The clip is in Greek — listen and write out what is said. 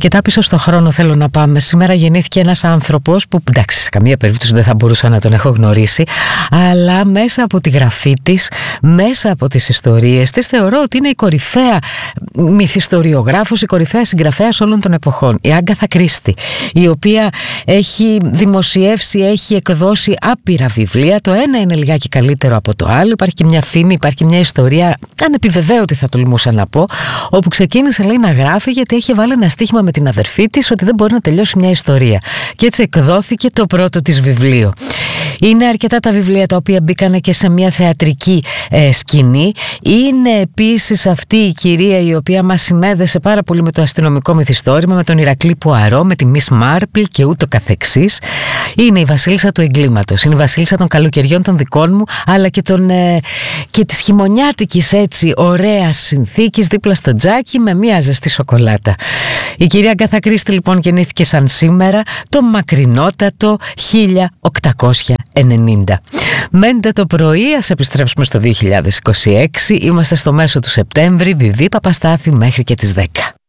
Αρκετά πίσω στον χρόνο θέλω να πάμε. Σήμερα γεννήθηκε ένας άνθρωπος που, εντάξει, σε καμία περίπτωση δεν θα μπορούσα να τον έχω γνωρίσει, αλλά μέσα από τη γραφή της, μέσα από τις ιστορίες της, θεωρώ ότι είναι η κορυφαία μυθιστοριογράφος, η κορυφαία συγγραφέας όλων των εποχών, η Άγκαθα Κρίστη, η οποία έχει δημοσιεύσει, έχει εκδώσει άπειρα βιβλία. Το ένα είναι λιγάκι καλύτερο από το άλλο. Υπάρχει και μια φήμη, υπάρχει και μια ιστορία, ανεπιβεβαίωτη θα τολμούσα να πω, όπου ξεκίνησε, λέει, να γράφει γιατί είχε βάλει ένα στοίχημα με την αδερφή της ότι δεν μπορεί να τελειώσει μια ιστορία. Και έτσι εκδόθηκε το πρώτο της βιβλίο. Είναι αρκετά τα βιβλία τα οποία μπήκανε και σε μια θεατρική σκηνή. Είναι επίσης αυτή η κυρία η οποία μας συνέδεσε πάρα πολύ με το αστυνομικό μυθιστόρημα, με τον Ηρακλή Πουαρό, με τη Μις Μάρπλ και ούτω καθεξής. Είναι η βασίλισσα του εγκλήματος, είναι η βασίλισσα των καλοκαιριών των δικών μου, αλλά και της χειμωνιάτικης έτσι ωραίας συνθήκης δίπλα στο τζάκι με μια ζεστή σοκολάτα. Η κυρία Άγκαθα Κρίστη λοιπόν γεννήθηκε σαν σήμερα το μακρινότατο 1890. Μέντε το πρωί, ας επιστρέψουμε στο 2026. Είμαστε στο μέσο του Σεπτέμβρη. Βιβί Παπαστάθη μέχρι και τις 10.